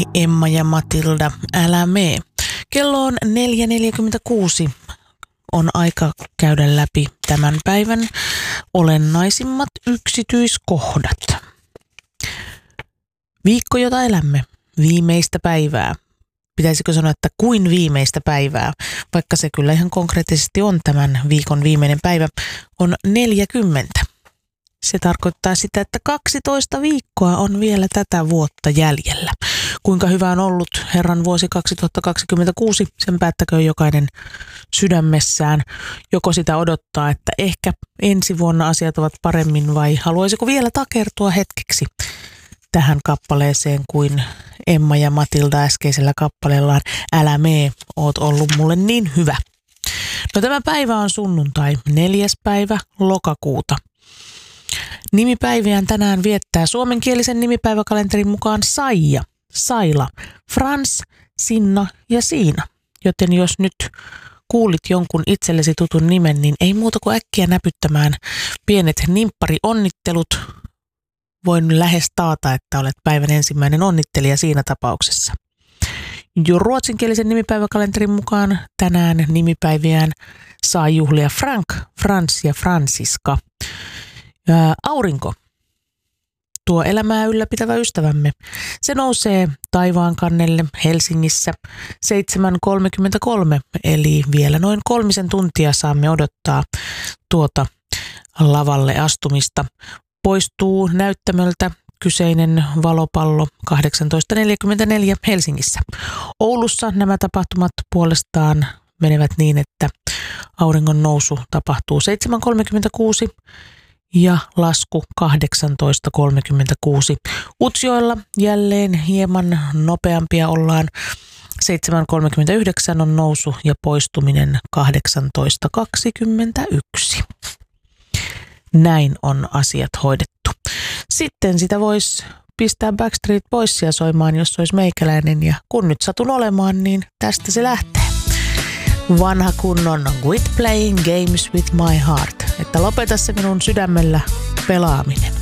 Emma ja Matilda, älä mee. Kello on 4.46. On aika käydä läpi tämän päivän olennaisimmat yksityiskohdat. Viikko, jota elämme. Viimeistä päivää. Pitäisikö sanoa, että kuin viimeistä päivää, vaikka se kyllä ihan konkreettisesti on tämän viikon viimeinen päivä, on 40. Se tarkoittaa sitä, että 12 viikkoa on vielä tätä vuotta jäljellä. Kuinka hyvä on ollut Herran vuosi 2026, sen päättäköön jokainen sydämessään. Joko sitä odottaa, että ehkä ensi vuonna asiat ovat paremmin, vai haluaisiko vielä takertua hetkeksi tähän kappaleeseen kuin Emma ja Matilda äskeisellä kappaleellaan Älä mee, oot ollut mulle niin hyvä. No tämä päivä on sunnuntai, 4. päivä lokakuuta. Nimipäiviään tänään viettää suomenkielisen nimipäiväkalenterin mukaan Saija, Saila, Frans, Sinna ja Siina. Joten jos nyt kuulit jonkun itsellesi tutun nimen, niin ei muuta kuin äkkiä näpyttämään pienet nimpparionnittelut. Voin lähes taata, että olet päivän ensimmäinen onnittelija siinä tapauksessa. Jo ruotsinkielisen nimipäiväkalenterin mukaan tänään nimipäiviään saa juhlia Frank, Frans ja Franziska. Aurinko, tuo elämää ylläpitävä ystävämme, se nousee taivaan kannelle Helsingissä 7.33, eli vielä noin 3 tuntia saamme odottaa tuota lavalle astumista. Poistuu näyttämöltä kyseinen valopallo 18.44 Helsingissä. Oulussa nämä tapahtumat puolestaan menevät niin, että auringon nousu tapahtuu 7.36 ja lasku 18.36. Utsjoella jälleen hieman nopeampia ollaan. 7.39 on nousu ja poistuminen 18.21. Näin on asiat hoidettu. Sitten sitä voisi pistää Backstreet Boysia soimaan, jos olisi meikäläinen. Ja kun nyt satun olemaan, niin tästä se lähtee. Vanha kunnon Quit Playing Games with My Heart. Että lopeta se minun sydämellä pelaaminen.